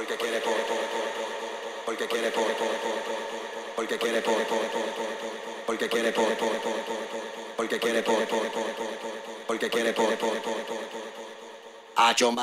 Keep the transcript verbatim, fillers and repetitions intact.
porque quiere por, porque quiere por, porque quiere por, porque quiere por, porque quiere por, porque quiere por, a